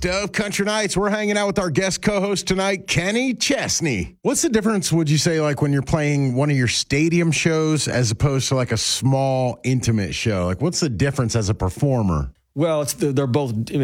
host of Country Nights. We're hanging out with our guest co-host tonight, Kenny Chesney. What's the difference, would you say, like when you're playing one of your stadium shows as opposed to like a small, intimate show? Like, what's the difference as a performer? Well, they're both